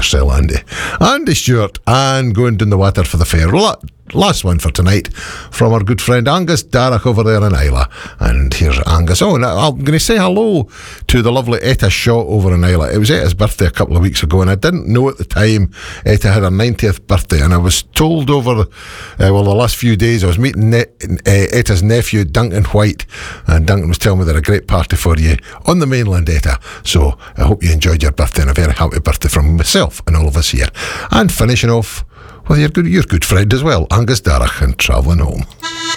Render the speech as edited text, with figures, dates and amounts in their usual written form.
yourself, Andy. Andy Stewart, and going down the water for the fair. Last one for tonight from our good friend Angus Darrach over there in Isla. And here's Angus. Oh, and I'm going to say hello to the lovely Etta Shaw over in Isla. It was Etta's birthday a couple of weeks ago, and I didn't know at the time Etta had her 90th birthday. And I was told over the last few days I was meeting Etta's nephew Duncan White, and Duncan was telling me they're a great party for you on the mainland, Etta. So I hope you enjoyed your birthday, and a very happy birthday from myself and all of us here. And finishing off with your good friend as well, Angus Darrach, and Travelling Home.